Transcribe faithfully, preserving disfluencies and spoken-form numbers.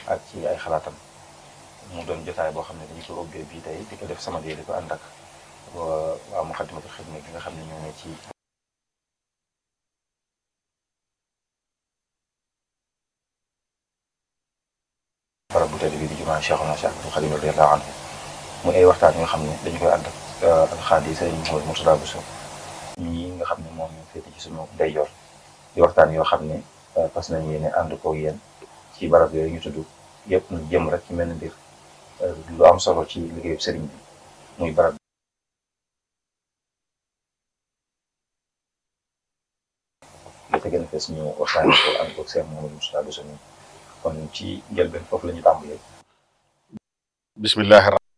ak ci ay xalaatam mu doon jotaay boo xam ne dañu ko ubbee bii tey di ko def sama di ko ànd ak waa Moukhaddamatoul Khidma gi nga xam ne ñoo ne ci barab bu tedd bi di jumaa Cheikhuna Cheikh Ahmadou Khadim radiyallahu anhu muy ay waxtaan yoo xam ne dañu koy ànd ak alxaadi Sëriñ Mouhamadou Mourtada Bousso ñi nga xam ne moom ñu féete ci suñu ndeyjoor di waxtaan yoo xam ne fas nañ yéene ànd ko yéen ci barab yooyu ñu tudd yëpp ñu jëm rek ci mel ni mbir lu am solo ci liggéeyu sëriñ bi muy barab li te gën a fes ñu waxtaan ko ànd ko Sëriñ Mouhamadou Mourtada Bousso kon ci njëlbeen foofu la ñu tàmbalee. bismillahi